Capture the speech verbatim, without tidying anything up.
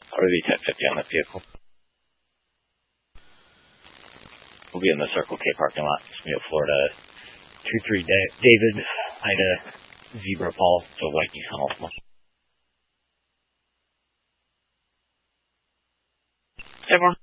R V ten fifty on that vehicle. We'll be in the Circle K parking lot, Smith, Florida. two three David, Ida, Zebra Paul, to White Nissan Altima. Everyone.